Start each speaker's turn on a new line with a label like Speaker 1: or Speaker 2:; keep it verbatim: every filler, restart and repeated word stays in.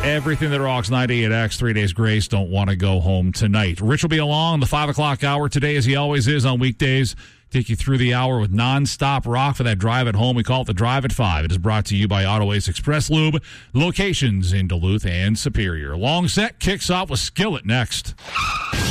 Speaker 1: Everything that rocks ninety-eight X, three days grace, don't want to go home tonight. Rich will be along the five o'clock hour today, as he always is on weekdays. Take you through the hour with nonstop rock for that drive at home. We call it the Drive at five. It is brought to you by Auto Ace Express Lube, locations in Duluth and Superior. Long Set kicks off with Skillet next.